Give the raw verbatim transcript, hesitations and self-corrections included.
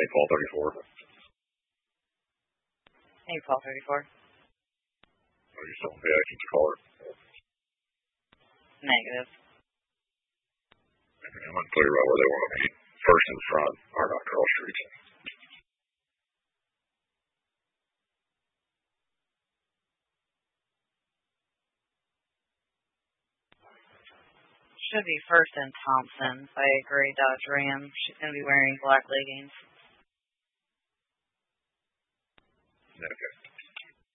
eight twelve thirty-four. eight twelve thirty-four. Are you still yeah, keep the caller? Negative. I'm unclear about where they want to meet. First in front, or not Carl Street. Should be first in Thompson by a gray Dodge Ram. She's going to be wearing black leggings. Okay.